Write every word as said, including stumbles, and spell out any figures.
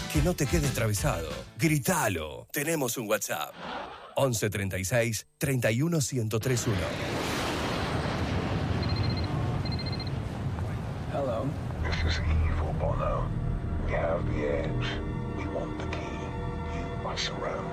Que no te quede atravesado. Gritalo. Tenemos un WhatsApp. once treinta y seis, treinta y uno, ciento tres uno. Hello. This is evil, Bono. We have the edge. We want the key. You are surrounded.